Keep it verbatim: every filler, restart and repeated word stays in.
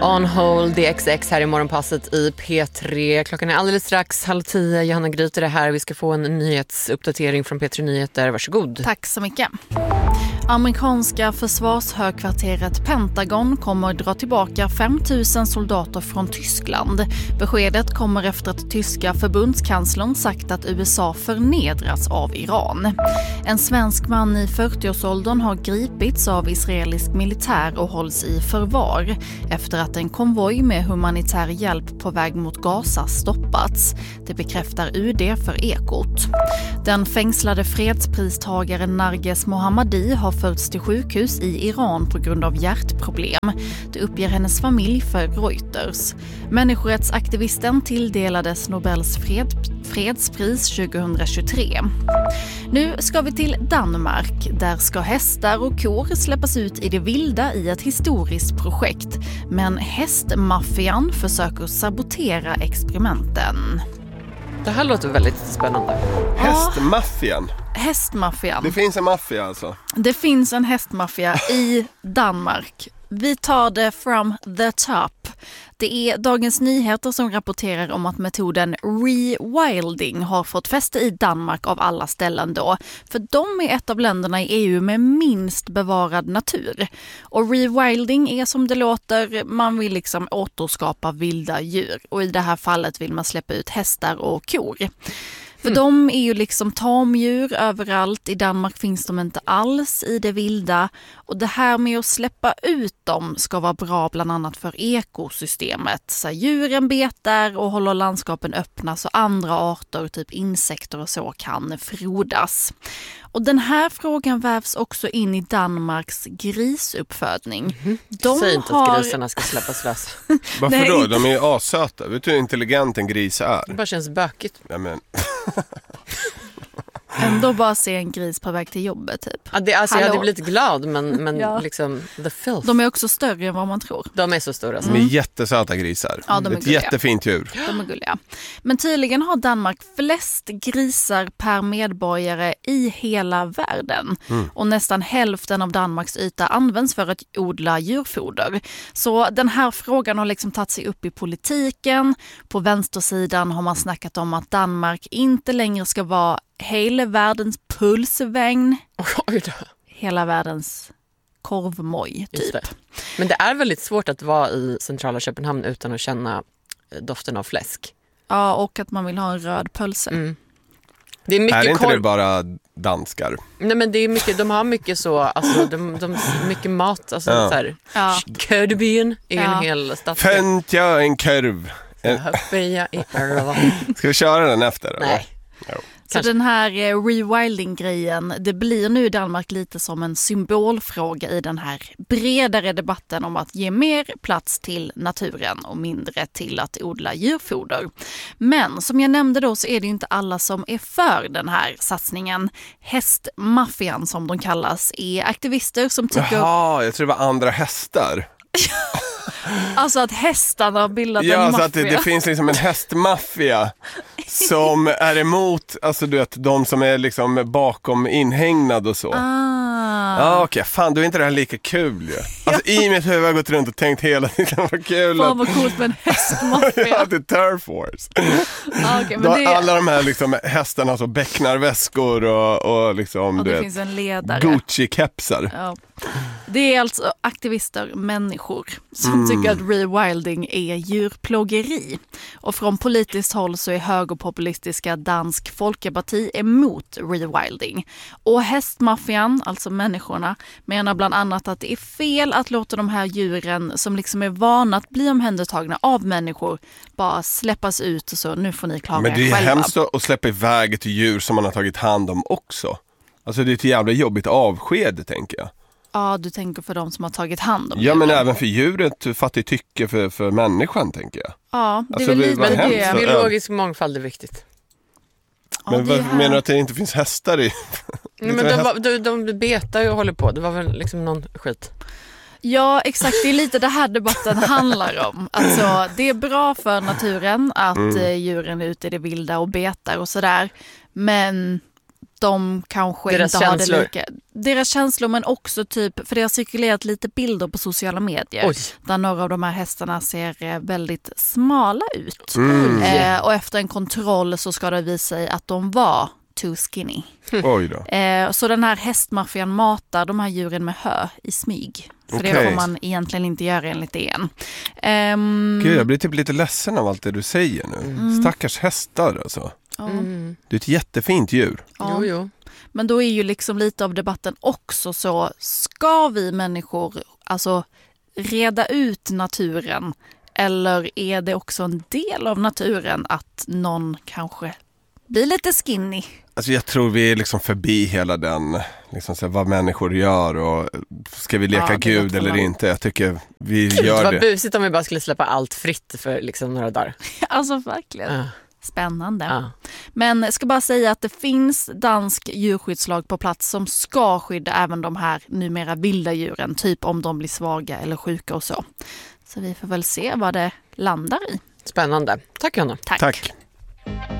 On Hold, D X X här i morgonpasset i P tre. Klockan är alldeles strax halv tio. Johanna Gryter är här. Vi ska få en nyhetsuppdatering från P tre Nyheter. Varsågod. Tack så mycket. Amerikanska försvarshögkvarteret Pentagon kommer dra tillbaka fem tusen soldater från Tyskland. Beskedet kommer efter att tyska förbundskanslern sagt att U S A förnedras av Iran. En svensk man i fyrtioårsåldern har gripits av israelisk militär och hålls i förvar efter att en konvoj med humanitär hjälp på väg mot Gaza stoppats. Det bekräftar U D för Ekot. Den fängslade fredspristagaren Narges Mohammadi har förts till sjukhus i Iran på grund av hjärtproblem. Det uppger hennes familj för Reuters. Människorättsaktivisten tilldelades Nobels fred, fredspris tjugohundratjugotre. Nu ska vi till Danmark. Där ska hästar och kor släppas ut i det vilda i ett historiskt projekt. Men hästmaffian försöker sabotera experimenten. Det här låter väldigt spännande. Hästmaffian? Hästmaffian. Det finns en maffia alltså? Det finns en hästmaffia i Danmark. Vi tar det from the top. Det är Dagens Nyheter som rapporterar om att metoden rewilding har fått fäste i Danmark av alla ställen då. För de är ett av länderna i E U med minst bevarad natur. Och rewilding är som det låter, man vill liksom återskapa vilda djur. Och i det här fallet vill man släppa ut hästar och kor. För mm. de är ju liksom tamdjur överallt. I Danmark finns de inte alls i det vilda. Och det här med att släppa ut dem ska vara bra bland annat för ekosystemet. Så djuren betar och håller landskapen öppna så andra arter, typ insekter och så, kan frodas. Och den här frågan vävs också in i Danmarks grisuppfödning. Mm. De Säg inte har... att grisarna ska släppas lös. Varför Nej, då? inte... De är ju assöta. Vet du hur intelligent en gris är? Det bara känns bökigt. Ja, men... Ändå bara se en gris på väg till jobbet typ. Ja, det, alltså, jag hade blivit glad, men, men ja. liksom the filth. De är också större än vad man tror. De är så stora. Alltså. De är jättesöta grisar. Ja, de är det är ett gulliga. jättefint djur. De är gulliga. Men tydligen har Danmark flest grisar per medborgare i hela världen. Mm. Och nästan hälften av Danmarks yta används för att odla djurfoder. Så den här frågan har liksom tagit sig upp i politiken. På vänstersidan har man snackat om att Danmark inte längre ska vara hela världens pulsvägn. Oj då. Hela världens korvmoj typ. Det. Men det är väldigt svårt att vara i centrala Köpenhamn utan att känna doften av fläsk. Ja, och att man vill ha en röd pölse. Mm. Det är mycket är inte korv... det bara danskar? Nej, men det är mycket, de har mycket så, alltså de, de mycket mat, alltså ja. så här. Ja. Ködebyn är ja. en hel stadsdel. Fänt jag en korv. Så hoppar jag i örva. Ska vi köra den efter? Nej. Eller? Jo. Så Kanske. Den här eh, rewilding-grejen, det blir nu i Danmark lite som en symbolfråga i den här bredare debatten om att ge mer plats till naturen och mindre till att odla djurfoder. Men som jag nämnde då så är det inte alla som är för den här satsningen. Hästmaffian som de kallas är aktivister som tycker... Jaha, jag tror det var andra hästar. Alltså att hästarna har bildat ja, en maffia. maffia. Ja, så att det, det finns liksom en hästmaffia som är emot, alltså du vet, de som är liksom bakom inhägnad och så. Ah. Ja, okej. Okay. Fan, då är inte det här lika kul ju. Alltså i mitt huvud har jag gått runt och tänkt hela tiden vad kul. Fan vad coolt med en hästmaffia. Ja, det är Turf Wars. Ah, okay, men då det... alla de här liksom hästarna så becknar väskor och, och liksom och det du finns vet, en ledare. Gucci-kepsar. Ja. Det är alltså aktivister, människor, som mm. tycker att rewilding är djurplågeri. Och från politiskt håll så är högerpopulistiska Dansk Folkeparti emot rewilding. Och hästmaffian, alltså människorna, menar bland annat att det är fel att låta de här djuren som liksom är vana att bli omhändertagna av människor bara släppas ut och så, nu får ni klara er själva. Men det är hemskt att släppa iväg ett djur som man har tagit hand om också. Alltså det är ett jävla jobbigt avsked, tänker jag. Ja, du tänker för de som har tagit hand om Ja, djuren. men även för djuret, för att det tycker för, för människan, tänker jag. Ja, det är alltså, väl lite vad det. hemskt. Biologisk mångfald är viktigt. Ja, men det vad här... menar du att det inte finns hästar i? Nej, men de, var, de, de betar ju och håller på. Det var väl liksom någon skit. Ja, exakt. Det är lite det här debatten handlar om. Alltså, det är bra för naturen att mm. djuren är ute i det vilda och betar och sådär. Men de kanske deras inte känslor. har det lika. Deras känslor, men också typ, för det har cirkulerat lite bilder på sociala medier. Oj. Där några av de här hästarna ser eh, väldigt smala ut. Mm. Eh, och efter en kontroll så ska det visa sig att de var too skinny. Oj då. Eh, så den här hästmaffian matar de här djuren med hö i smyg. För Okej. det får man egentligen inte göra enligt D N. Um, Gud, jag blir typ lite ledsen av allt det du säger nu. Mm. Stackars hästar alltså. ja, Mm. Det är ett jättefint djur. ja. Jo, jo. Men då är ju liksom lite av debatten också så, ska vi människor alltså reda ut naturen, eller är det också en del av naturen att någon kanske blir lite skinny? Alltså jag tror vi är liksom förbi hela den, liksom så här, vad människor gör och ska vi leka Ja, det Gud låter eller bra. inte. Jag tycker vi Gud, gör vad det. busigt om vi bara skulle släppa allt fritt för liksom några dagar. Alltså verkligen. Ja. Spännande. Ja. Men jag ska bara säga att det finns dansk djurskyddslag på plats som ska skydda även de här numera vilda djuren, typ om de blir svaga eller sjuka och så. Så vi får väl se vad det landar i. Spännande. Tack, Johanna. Tack. Tack.